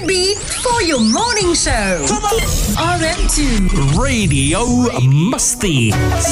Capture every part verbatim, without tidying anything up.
beat for your morning show. R M two Radio Musti.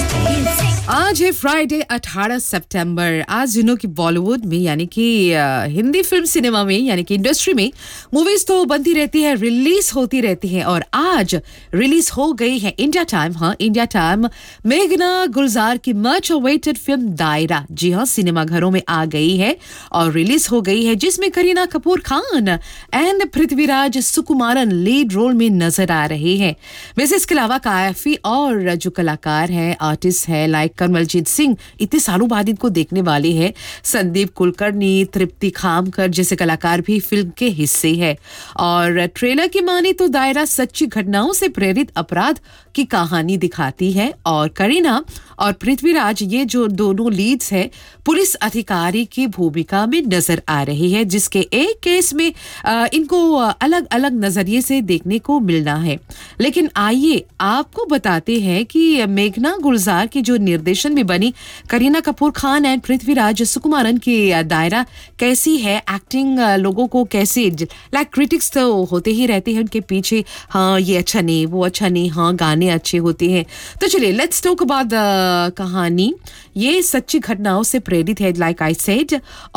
आज है Friday अठारह सितंबर। आज यू नो कि बॉलीवुड में यानी कि हिंदी फिल्म सिनेमा में यानी कि इंडस्ट्री में मूवीज तो बनती रहती है, रिलीज होती रहती है और आज रिलीज हो गई है इंडिया टाइम। हाँ, इंडिया टाइम मेघना गुलजार की मच अवेटेड फिल्म दायरा जी हाँ सिनेमा घरों में आ गई है और रिलीज हो गई है, जिसमें Kareena Kapoor Khan and Prithviraj Sukumaran lead role में नजर आ रहे हैं। वैसे इसके अलावा काफी और जो कलाकार हैं, आर्टिस्ट है लाइक कमलजीत सिंह, इतने सालों बाद इनको देखने वाले हैं। संदीप कुलकर्णी, तृप्ति खामकर जैसे कलाकार भी फिल्म के हिस्से हैं। और ट्रेलर की माने तो दायरा सच्ची घटनाओं से प्रेरित अपराध की कहानी दिखाती है और करीना और पृथ्वीराज ये जो दोनों लीड्स हैं पुलिस अधिकारी की भूमिका में नजर आ रही है, जिसके एक केस में आ, इनको अलग अलग नजरिए से देखने को मिलना है। लेकिन आइए आपको बताते हैं कि मेघना गुलजार की जो निर्देशन में बनी करीना कपूर खान एंड पृथ्वीराज सुकुमारन की दायरा कैसी है, एक्टिंग लोगों को कैसे, लाइक क्रिटिक्स तो होते ही रहते हैं उनके पीछे, हाँ ये अच्छा नहीं, वो अच्छा नहीं, हाँ गाने अच्छे होते हैं। तो चलिए लेट्स टॉक अबाउट कहानी। ये सच्ची घटनाओं से प्रेरित है लाइक आई सेड,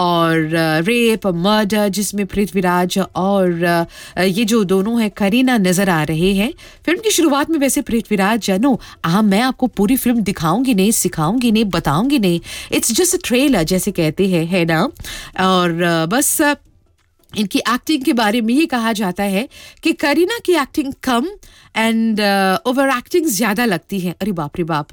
और रेप मर्डर जिसमें पृथ्वीराज और uh, ये जो दोनों है करीना नजर आ रहे हैं। फिल्म की शुरुआत में वैसे पृथ्वीराज नो हाँ मैं आपको पूरी फिल्म दिखाऊंगी नहीं, सिखाऊंगी नहीं, बताऊंगी नहीं, इट्स जस्ट अ ट्रेलर जैसे कहते हैं, है ना। और uh, बस uh, इनकी एक्टिंग के बारे में ये कहा जाता है कि करीना की acting come and over acting ज्यादा लगती है। अरे बाप रे बाप,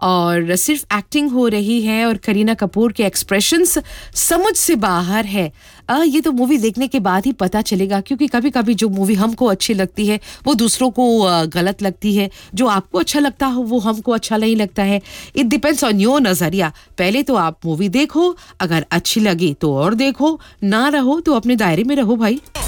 और सिर्फ एक्टिंग हो रही है और करीना कपूर के एक्सप्रेशंस समझ से बाहर है। आ, ये तो मूवी देखने के बाद ही पता चलेगा, क्योंकि कभी कभी जो मूवी हमको अच्छी लगती है वो दूसरों को आ, गलत लगती है, जो आपको अच्छा लगता हो वो हमको अच्छा नहीं लगता है। इट डिपेंड्स ऑन योर नजरिया। पहले तो आप मूवी देखो, अगर अच्छी लगी तो और देखो, ना रहो तो अपने दायरे में रहो भाई।